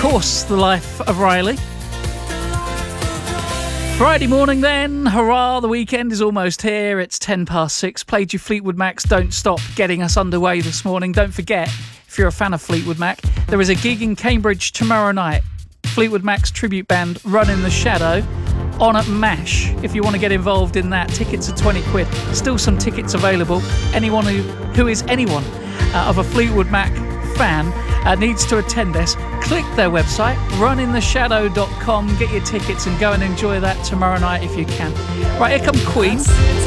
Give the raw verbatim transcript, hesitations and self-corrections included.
course, The Life of Riley. Friday morning then, hurrah, the weekend is almost here. It's ten past six. Played you Fleetwood Mac's Don't Stop, getting us underway this morning. Don't forget, if you're a fan of Fleetwood Mac, there is a gig in Cambridge tomorrow night. Fleetwood Mac's tribute band Run in the Shadow on at MASH. If you want to get involved in that, tickets are twenty quid. Still some tickets available. Anyone who, who is anyone uh, of a Fleetwood Mac fan uh, needs to attend this. Click their website, run in the shadow dot com, get your tickets and go and enjoy that tomorrow night if you can. Right, here come Queen.